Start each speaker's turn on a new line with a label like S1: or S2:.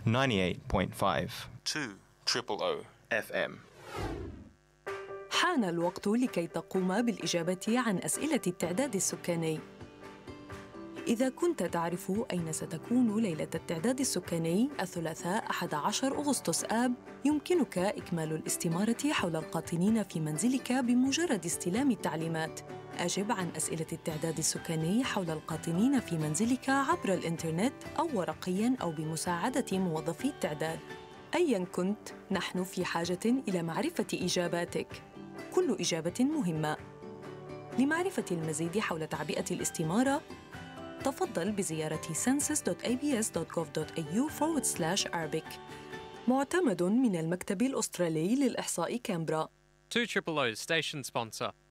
S1: 98.5 2 FM.
S2: حان الوقت لكي تقوم بالإجابة عن أسئلة التعداد السكاني. إذا كنت تعرف أين ستكون ليلة التعداد السكاني الثلاثاء 11 أغسطس آب، يمكنك إكمال الاستمارة حول القاطنين في منزلك بمجرد استلام التعليمات. أجب عن أسئلة التعداد السكاني حول القاطنين في منزلك عبر الإنترنت أو ورقياً أو بمساعدة موظفي التعداد. أياً كنت، نحن في حاجة إلى معرفة إجاباتك. كل إجابة مهمة. لمعرفة المزيد حول تعبئة الاستمارة، تفضل بزيارة census.abs.gov.au/Arabic. معتمد من المكتب الأسترالي للإحصاء كامبرا.
S3: 2 Station sponsor.